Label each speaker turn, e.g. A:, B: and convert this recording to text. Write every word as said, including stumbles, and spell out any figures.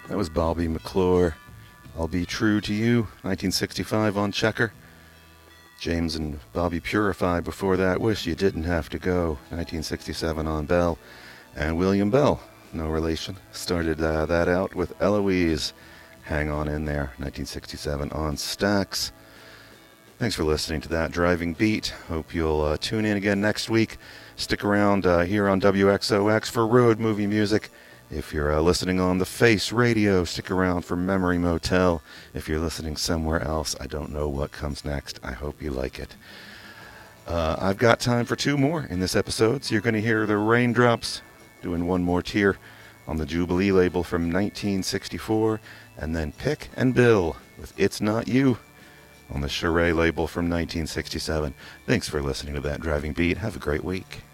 A: That was Bobby McClure. I'll Be True to You, nineteen sixty-five on Checker. James and Bobby Purify before that, Wish You Didn't Have to Go, nineteen sixty-seven on Bell. And William Bell, no relation, started uh, that out with Eloise, Hang On In There, nineteen sixty-seven on Stax. Thanks for listening to that Driving Beat. Hope you'll uh, tune in again next week. Stick around uh, here on W X O X for road movie music. If you're uh, listening on the Face Radio, stick around for Memory Motel. If you're listening somewhere else, I don't know what comes next. I hope you like it. Uh, I've got time for two more in this episode, so you're going to hear the Raindrops doing One More Tear on the Jubilee label from nineteen sixty-four, and then Pick and Bill with It's Not You on the Charade label from nineteen sixty-seven. Thanks for listening to that Driving Beat. Have a great week.